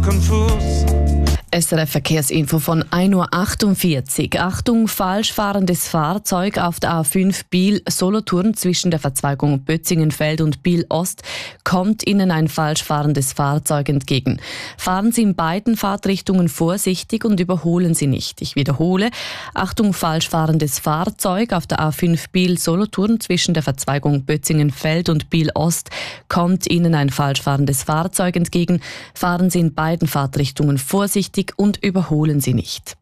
confus. SRF Verkehrsinfo von 1:48 Uhr. Achtung, falsch fahrendes Fahrzeug auf der A5 Biel-Solothurn zwischen der Verzweigung Bötzingenfeld und Biel-Ost kommt Ihnen ein falsch fahrendes Fahrzeug entgegen. Fahren Sie in beiden Fahrtrichtungen vorsichtig und überholen Sie nicht. Ich wiederhole, Achtung, falsch fahrendes Fahrzeug auf der A5 Biel-Solothurn zwischen der Verzweigung Bötzingenfeld und Biel-Ost kommt Ihnen ein falsch fahrendes Fahrzeug entgegen. Fahren Sie in beiden Fahrtrichtungen vorsichtig und überholen Sie nicht.